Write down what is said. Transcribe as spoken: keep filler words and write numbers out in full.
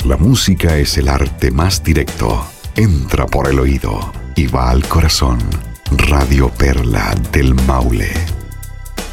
La música es el arte más directo. Entra por el oído y va al corazón. Radio Perla del Maule.